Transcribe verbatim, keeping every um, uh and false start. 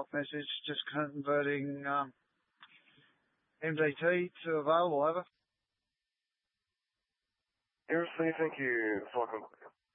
message, just converting um, M D T to available, over. Seriously, thank you, Falcon